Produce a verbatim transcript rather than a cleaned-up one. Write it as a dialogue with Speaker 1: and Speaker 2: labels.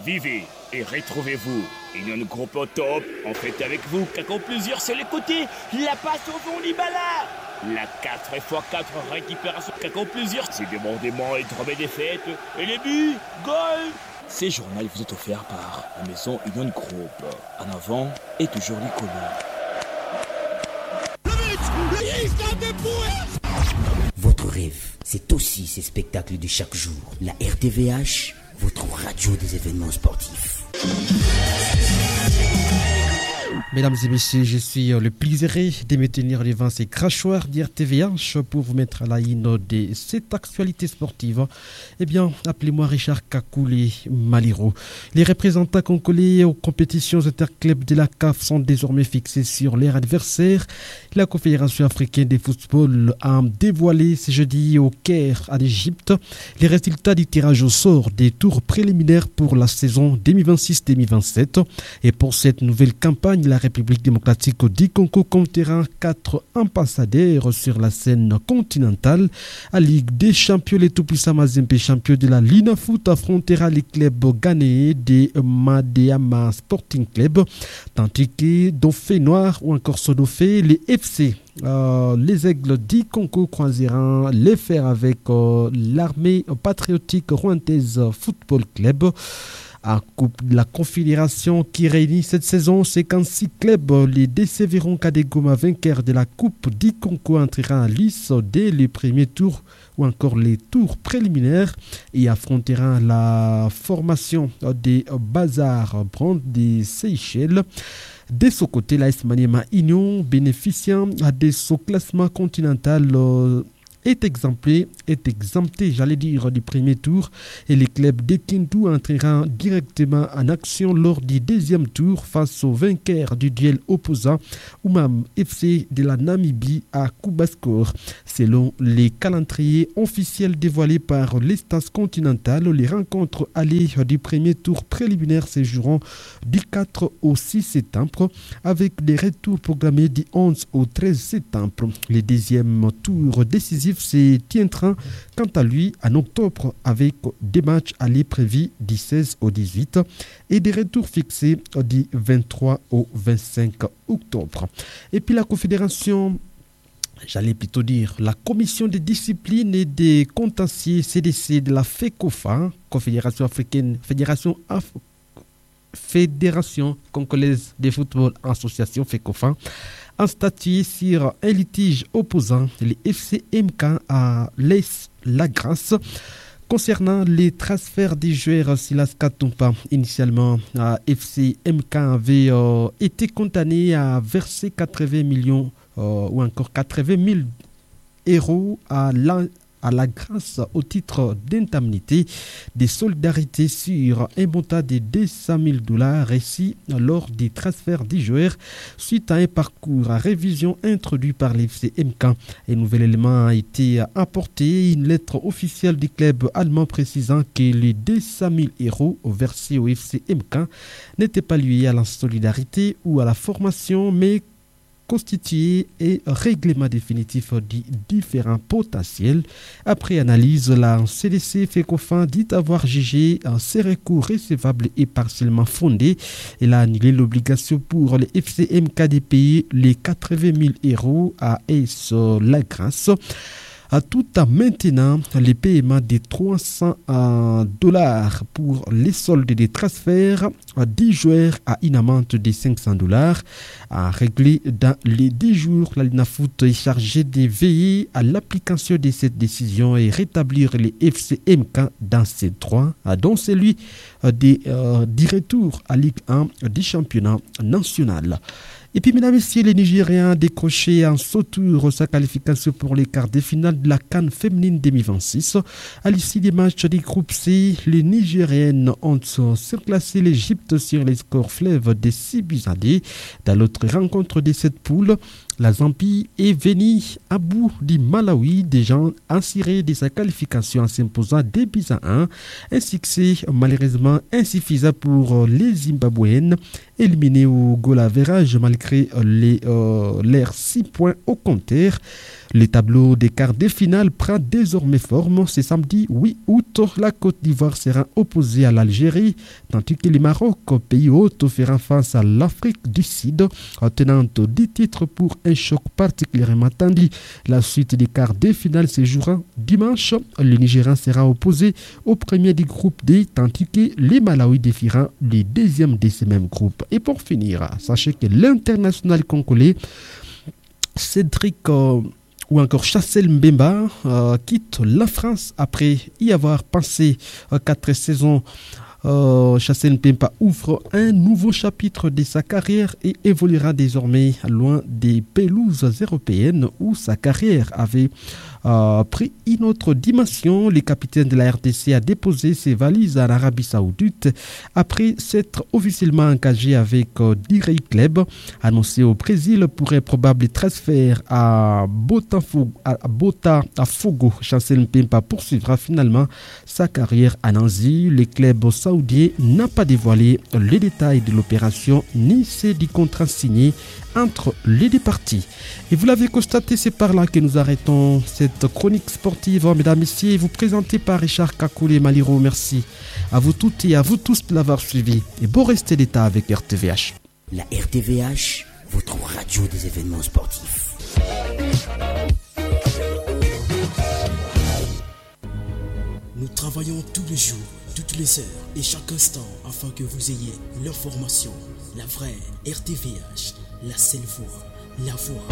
Speaker 1: Vivez et retrouvez-vous. Union Groupe au top, en fait avec vous, Kako plusieurs c'est les côtés, la passe au fond Libala. La quatre fois quatre récupération, Kako plusieurs, c'est débordement et drôme des fêtes, et les buts, goal. Ces journaux vous est offert par la maison Union Groupe. En avant et toujours l'icône.
Speaker 2: Votre rêve, c'est aussi ces spectacles de chaque jour. La R T V H, votre radio des événements sportifs.
Speaker 3: Mesdames et messieurs, je suis le plaisiré de me tenir devant ces crachoirs d'R T V H pour vous mettre à la ligne de cette actualité sportive. Eh bien, appelez-moi Richard Kakoulé Maliro. Les représentants congolais aux compétitions interclubs de la C A F sont désormais fixés sur leur adversaire. La Confédération africaine de football a dévoilé ce jeudi au Caire, en Égypte, les résultats du tirage au sort des tours préliminaires pour la saison deux mille vingt-six deux mille vingt-sept. Et pour cette nouvelle campagne, la République démocratique du Congo comptera quatre ambassadeurs sur la scène continentale. À Ligue des champions, les tout-puissants Mazembe, champion de la Lina Foot, affrontera les clubs ghanéens de Madeama Sporting Club, tandis que Dauphin Noir ou encore Sodofé, les F C. Euh, les Aigles du Congo croiseront les fers avec euh, l'armée patriotique rwandaise Football Club. À Coupe de la Confédération qui réunit cette saison cinquante-six clubs, les D C Viron Kadegoma, vainqueurs de la Coupe du Congo, entrera en lice dès les premiers tours ou encore les tours préliminaires et affrontera la formation des Bazar Brand des Seychelles. De ce côté, la S Maniema Union, bénéficiant de ce classement continental, est exempté, est exempté, j'allais dire, du premier tour, et les clubs de Kindu entreront directement en action lors du deuxième tour face au vainqueur du duel opposant, Oumam F C de la Namibie à Kubascore. Selon les calendriers officiels dévoilés par l'instance continentale, les rencontres allées du premier tour préliminaire se joueront du quatre au six septembre, avec des retours programmés du onze au treize septembre. Les deuxièmes tours décisifs se tiendra quant à lui en octobre avec des matchs allés prévus du seize au dix-huit et des retours fixés du vingt-trois au vingt-cinq octobre. Et puis la Confédération, j'allais plutôt dire la Commission de discipline et des contentieux C D C de la FECOFA, Confédération africaine, Fédération Af- Fédération congolaise de football association FECOFA, a statué sur un litige opposant les F C M K à l'A S Lagras concernant les transferts des joueurs Silas Katumpa. Initialement, la F C M K avait euh, été condamné à verser quatre-vingts millions euh, ou encore quatre-vingt mille euros à la à la grâce au titre d'indemnité de solidarité sur un montant de deux cent mille dollars reçus lors des transferts des joueurs suite à un parcours à révision introduit par l'F C M K. Un nouvel élément a été apporté, une lettre officielle du club allemand précisant que les deux cent mille euros versés au F C M K n'étaient pas liés à la solidarité ou à la formation, mais constitué et règlement définitif des différents potentiels. Après analyse, la C D C FECOFA dit avoir jugé ces recours recevables et partiellement fondés. Elle a annulé l'obligation pour les F C M K de payer les quatre-vingt mille euros à A S Lagras, tout en maintenant les paiements de trois cents dollars pour les soldes des transferts à dix joueurs à une amende de cinq cents dollars à régler dans les dix jours. La Lina Foot est chargée de veiller à l'application de cette décision et rétablir les F C M K dans ses droits, dont celui des, euh, du retour à Ligue un du championnat national. Et puis, mesdames et messieurs, les Nigériens ont décroché en saut tour sa qualification pour les quarts de finale de la CAN féminine deux mille vingt-six. À l'issue des matchs du groupe C, les Nigériennes ont surclassé l'Égypte sur les scores fleuves de six buts à deux. Dans l'autre rencontre de cette poule, la Zambie est venue à bout du Malawi, déjà assuré de sa qualification en s'imposant deux buts à un. Un succès malheureusement insuffisant pour les Zimbabwéennes éliminé au goal average malgré les, euh, leurs six points au compteur. Le tableau des quarts de finale prend désormais forme. Ce samedi huit août, la Côte d'Ivoire sera opposée à l'Algérie, tandis que le Maroc, pays hôte, fera face à l'Afrique du Sud, tenant dix titres pour un choc particulièrement tendu. La suite des quarts de finale se jouera dimanche. Le Nigérian sera opposé au premier du groupe D, tandis que les Malawi défiera le deuxième de ce même groupe. Et pour finir, sachez que l'international congolais Cédric euh, ou encore Chancel Mbemba euh, quitte la France après y avoir passé euh, quatre saisons. Euh, Chancel Mbemba ouvre un nouveau chapitre de sa carrière et évoluera désormais loin des pelouses européennes où sa carrière avait euh, pris une autre dimension. Le capitaine de la R D C a déposé ses valises en Arabie Saoudite après s'être officiellement engagé avec euh, Direi Club, annoncé au Brésil pour un probable transfert à Botafogo. À Botafogo. Chancel Mbemba poursuivra finalement sa carrière à Nancy. Le club saoudien n'a pas dévoilé les détails de l'opération ni ceux du contrat signé entre les deux parties. Et vous l'avez constaté, c'est par là que nous arrêtons cette chronique sportive. Mesdames, Messieurs, vous présentez par Richard Kakoulé Maliro. Merci à vous toutes et à vous tous de l'avoir suivi. Et bon rester d'état avec R T V H.
Speaker 2: La R T V H, votre radio des événements sportifs.
Speaker 4: Nous travaillons tous les jours, toutes les heures et chaque instant afin que vous ayez l'information, la vraie R T V H, la seule voix, la voix